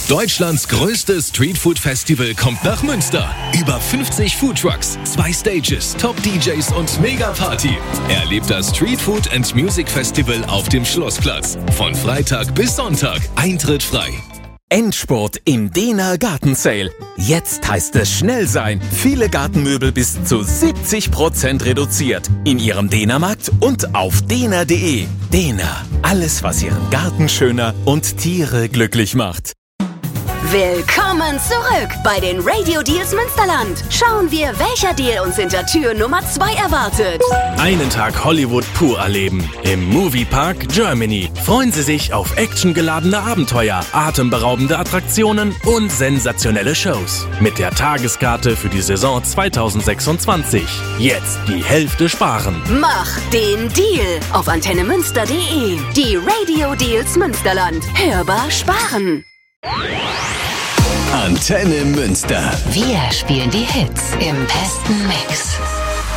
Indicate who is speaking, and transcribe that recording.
Speaker 1: Deutschlands größtes Streetfood-Festival kommt nach Münster. Über 50 Foodtrucks, 2 Stages, Top-DJs und Mega-Party. Erlebt das Streetfood and Music Festival auf dem Schlossplatz. Von Freitag bis Sonntag. Eintritt frei.
Speaker 2: Endspurt im Dena Garten Sale. Jetzt heißt es schnell sein. Viele Gartenmöbel bis zu 70% reduziert. In Ihrem Dena-Markt und auf dena.de. Dena. Alles, was Ihren Garten schöner und Tiere glücklich macht.
Speaker 3: Willkommen zurück bei den Radio Deals Münsterland. Schauen wir, welcher Deal uns hinter Tür Nummer 2 erwartet.
Speaker 4: Einen Tag Hollywood pur erleben. Im Moviepark Germany. Freuen Sie sich auf actiongeladene Abenteuer, atemberaubende Attraktionen und sensationelle Shows. Mit der Tageskarte für die Saison 2026. Jetzt die Hälfte sparen.
Speaker 3: Mach den Deal auf antennemünster.de. Die Radio Deals Münsterland. Hörbar sparen.
Speaker 1: Antenne Münster.
Speaker 5: Wir spielen die Hits im besten Mix.